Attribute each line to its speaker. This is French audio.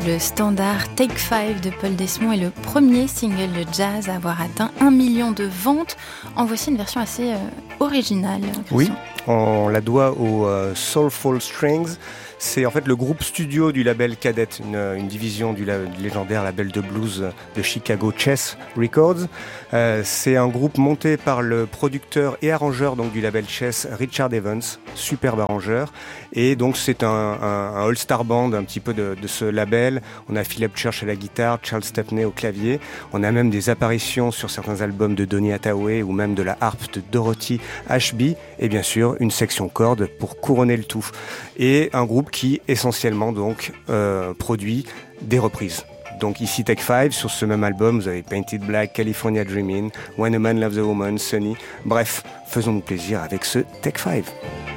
Speaker 1: le standard Take 5 de Paul Desmond est le premier single de jazz à avoir atteint 1 million de ventes. En voici une version assez originale.
Speaker 2: Oui, on la doit aux Soulful Strings. C'est en fait le groupe studio du label Cadet, une division du légendaire label de blues de Chicago, Chess Records. C'est un groupe monté par le producteur et arrangeur donc, du label Chess, Richard Evans, superbe arrangeur. Et donc c'est un all-star band un petit peu de ce label. On a Philip Church à la guitare, Charles Stepney au clavier. On a même des apparitions sur certains albums de Donny Hathaway ou même de la harpe de Dorothy Ashby. Et bien sûr, une section cordes pour couronner le tout. Et un groupe qui essentiellement donc produit des reprises. Donc ici Take 5, sur ce même album, vous avez Painted Black, California Dreamin', When a Man Loves a Woman, Sunny. Bref, faisons-nous plaisir avec ce Take 5.